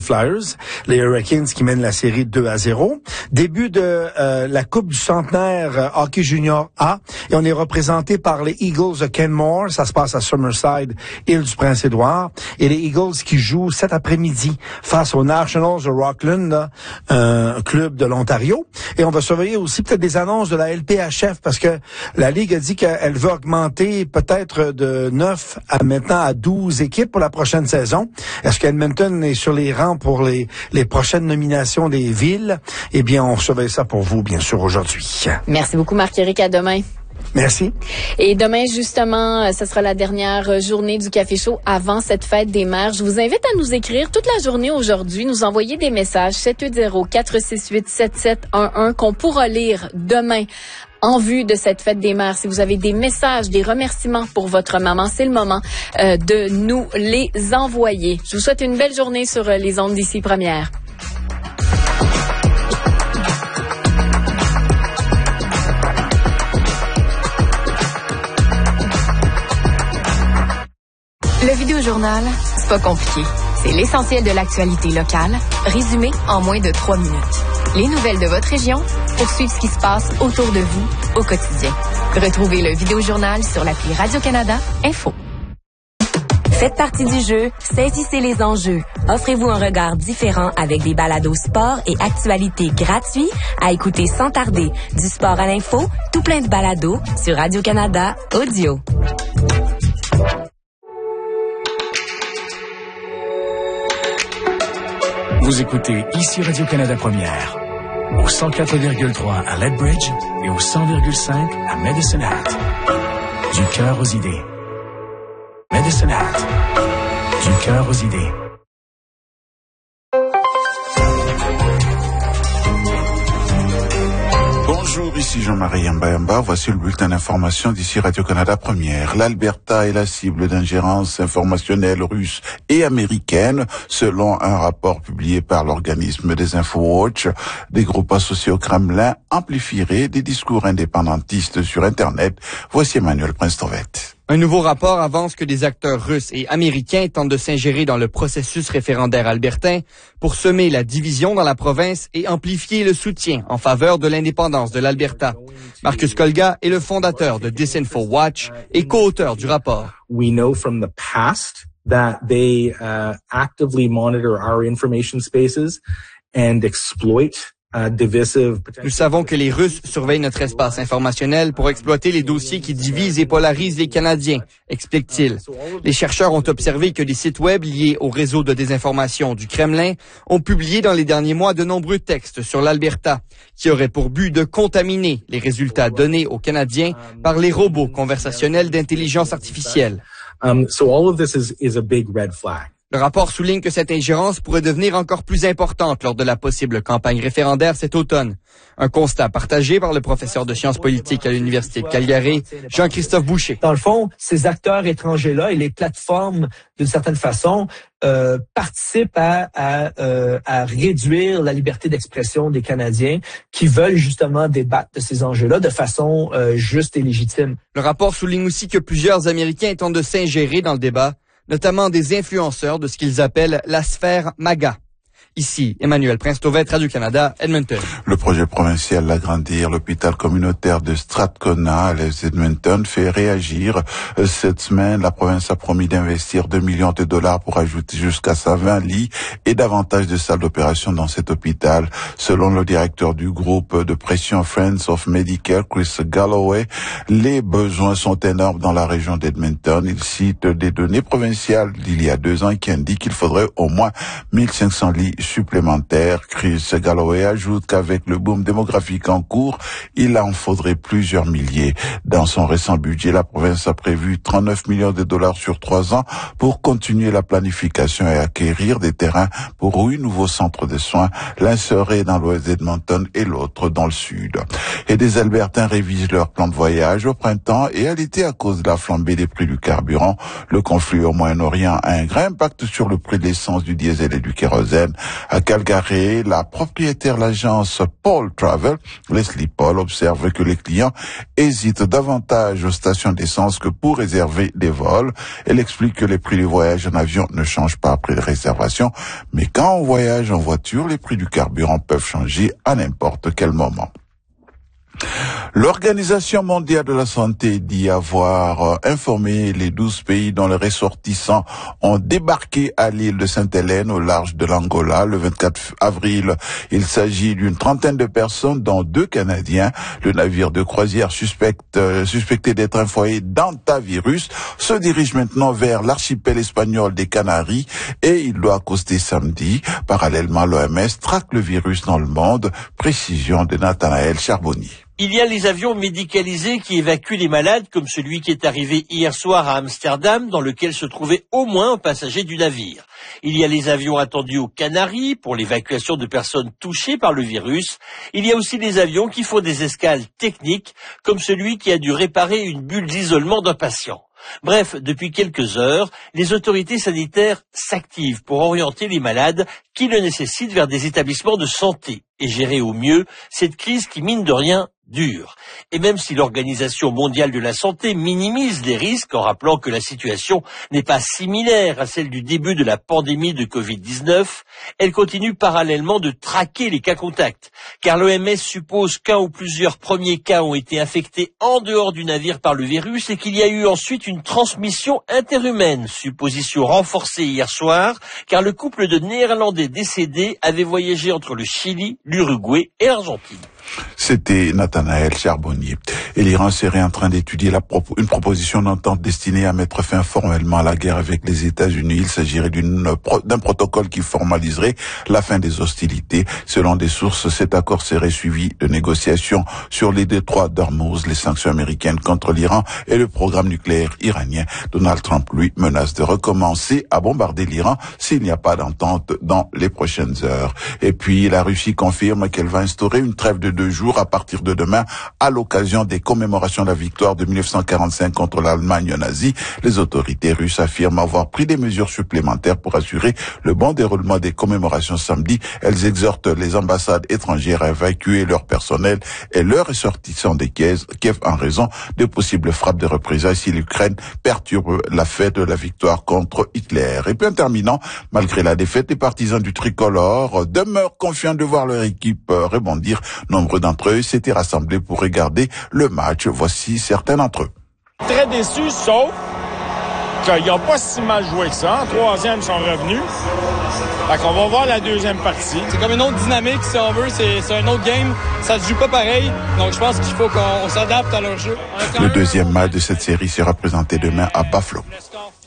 Flyers, les Hurricanes qui mènent la série 2-0. Début de la Coupe du Centenaire Hockey Junior A, et on est représenté par les Eagles de Kenmore. Ça se passe à Summerside, Île-du-Prince-Édouard. Et les Eagles qui jouent cet après-midi face aux Nationals de Rockland, là, un club de l'Ontario. Et on va surveiller aussi peut-être des annonces de la LPHF, parce que la Ligue a dit qu'elle veut augmenter peut-être de 9 à maintenant à 12 équipes pour la prochaine saison. Est-ce qu'Edmonton est sur les rangs pour les prochaines nominations des villes? Eh bien, on surveille ça pour vous, bien sûr, aujourd'hui. Merci beaucoup, Marc-Éric. À demain. Merci. Et demain, justement, ce sera la dernière journée du Café Chaud avant cette fête des mères. Je vous invite à nous écrire toute la journée aujourd'hui, nous envoyer des messages 780-468-7711 qu'on pourra lire demain en vue de cette fête des mères. Si vous avez des messages, des remerciements pour votre maman, c'est le moment de nous les envoyer. Je vous souhaite une belle journée sur les ondes d'ici Première. Le Vidéojournal, c'est pas compliqué. C'est l'essentiel de l'actualité locale, résumé en moins de 3 minutes. Les nouvelles de votre région pour suivre ce qui se passe autour de vous au quotidien. Retrouvez le Vidéojournal sur l'appli Radio-Canada Info. Faites partie du jeu, saisissez les enjeux. Offrez-vous un regard différent avec des balados sport et actualités gratuits à écouter sans tarder. Du sport à l'info, tout plein de balados sur Radio-Canada Audio. Vous écoutez ici Radio-Canada Première, au 104,3 à Lethbridge et au 100,5 à Medicine Hat. Du cœur aux idées. Medicine Hat. Du cœur aux idées. Bonjour, ici Jean-Marie Yamba. Voici le bulletin d'information d'ici Radio-Canada Première. L'Alberta est la cible d'ingérence informationnelle russe et américaine, selon un rapport publié par l'organisme des InfoWatch. Des groupes associés au Kremlin amplifieraient des discours indépendantistes sur Internet. Voici Emmanuel Prince-Tovet. Un nouveau rapport avance que des acteurs russes et américains tentent de s'ingérer dans le processus référendaire albertain pour semer la division dans la province et amplifier le soutien en faveur de l'indépendance de l'Alberta. Marcus Kolga est le fondateur de Disinfo-Watch et co-auteur du rapport. We know from the past that they actively monitor our information spaces and exploit Nous savons que les Russes surveillent notre espace informationnel pour exploiter les dossiers qui divisent et polarisent les Canadiens, explique-t-il. Les chercheurs ont observé que des sites web liés au réseau de désinformation du Kremlin ont publié dans les derniers mois de nombreux textes sur l'Alberta, qui auraient pour but de contaminer les résultats donnés aux Canadiens par les robots conversationnels d'intelligence artificielle. So all of this is a big red flag. Le rapport souligne que cette ingérence pourrait devenir encore plus importante lors de la possible campagne référendaire cet automne. Un constat partagé par le professeur de sciences politiques à l'Université de Calgary, Jean-Christophe Boucher. Dans le fond, ces acteurs étrangers-là et les plateformes, d'une certaine façon, participent à réduire la liberté d'expression des Canadiens qui veulent justement débattre de ces enjeux-là de façon juste et légitime. Le rapport souligne aussi que plusieurs Américains tentent de s'ingérer dans le débat, notamment des influenceurs de ce qu'ils appellent la sphère MAGA. Ici, Emmanuel Prince-Tovet, Radio-Canada, Edmonton. Le projet provincial d'agrandir l'hôpital communautaire de Strathcona à l'est d'Edmonton fait réagir. Cette semaine, la province a promis d'investir 2 millions de dollars pour ajouter jusqu'à 20 lits et davantage de salles d'opération dans cet hôpital. Selon le directeur du groupe de pression Friends of Medicare, Chris Galloway, les besoins sont énormes dans la région d'Edmonton. Il cite des données provinciales d'il y a 2 ans qui indiquent qu'il faudrait au moins 1500 lits supplémentaires. Chris Galloway ajoute qu'avec le boom démographique en cours, il en faudrait plusieurs milliers. Dans son récent budget, la province a prévu 39 millions de dollars sur 3 ans pour continuer la planification et acquérir des terrains pour 8 nouveaux centres de soins, l'un serait dans l'ouest d'Edmonton et l'autre dans le sud. Et des Albertains révisent leur plan de voyage au printemps et à l'été à cause de la flambée des prix du carburant. Le conflit au Moyen-Orient a un grand impact sur le prix de l'essence, du diesel et du kérosène. À Calgary, la propriétaire de l'agence Paul Travel. Leslie Paul observe que les clients hésitent davantage aux stations d'essence que pour réserver des vols. Elle explique que les prix du voyage en avion ne changent pas après les réservations, mais quand on voyage en voiture, les prix du carburant peuvent changer à n'importe quel moment. L'Organisation mondiale de la santé dit avoir informé les 12 pays dont les ressortissants ont débarqué à l'île de Sainte-Hélène au large de l'Angola le 24 avril. Il s'agit d'une trentaine de personnes, dont 2 Canadiens. Le navire de croisière suspecté d'être un foyer d'hantavirus se dirige maintenant vers l'archipel espagnol des Canaries et il doit accoster samedi. Parallèlement, l'OMS traque le virus dans le monde. Précision de Nathanaël Charbonnier. Il y a les avions médicalisés qui évacuent les malades, comme celui qui est arrivé hier soir à Amsterdam, dans lequel se trouvait au moins un passager du navire. Il y a les avions attendus aux Canaries pour l'évacuation de personnes touchées par le virus. Il y a aussi les avions qui font des escales techniques, comme celui qui a dû réparer une bulle d'isolement d'un patient. Bref, depuis quelques heures, les autorités sanitaires s'activent pour orienter les malades qui le nécessitent vers des établissements de santé et gérer au mieux cette crise qui, mine de rien, dure. Et même si l'Organisation mondiale de la santé minimise les risques en rappelant que la situation n'est pas similaire à celle du début de la pandémie de Covid-19, elle continue parallèlement de traquer les cas contacts, car l'OMS suppose qu'un ou plusieurs premiers cas ont été infectés en dehors du navire par le virus et qu'il y a eu ensuite une transmission interhumaine, supposition renforcée hier soir, car le couple de Néerlandais décédés avait voyagé entre le Chili, l'Uruguay et l'Argentine. C'était Nathanaël Charbonnier. Et l'Iran serait en train d'étudier une proposition d'entente destinée à mettre fin formellement à la guerre avec les États-Unis. Il s'agirait d'un protocole qui formaliserait la fin des hostilités. Selon des sources, cet accord serait suivi de négociations sur les détroits d'Ormuz, les sanctions américaines contre l'Iran et le programme nucléaire iranien. Donald Trump, lui, menace de recommencer à bombarder l'Iran s'il n'y a pas d'entente dans les prochaines heures. Et puis, la Russie confirme qu'elle va instaurer une trêve de 2 jours à partir de demain à l'occasion des commémorations de la victoire de 1945 contre l'Allemagne nazie. Les autorités russes affirment avoir pris des mesures supplémentaires pour assurer le bon déroulement des commémorations samedi. Elles exhortent les ambassades étrangères à évacuer leur personnel et leurs ressortissants de Kiev en raison de possibles frappes de représailles si l'Ukraine perturbe la fête de la victoire contre Hitler. Et puis en terminant, malgré la défaite, les partisans du tricolore demeurent confiants de voir leur équipe rebondir. Nombreux d'entre eux s'étaient rassemblés pour regarder le match. Voici certains d'entre eux. Très déçus, sauf qu'ils n'ont pas si mal joué que ça. En troisième, ils sont revenus. Fait qu'on va voir la deuxième partie. C'est comme une autre dynamique, si on veut. C'est un autre game. Ça se joue pas pareil. Donc, je pense qu'il faut qu'on s'adapte à leur jeu. Le deuxième match de cette série sera présenté demain à Buffalo.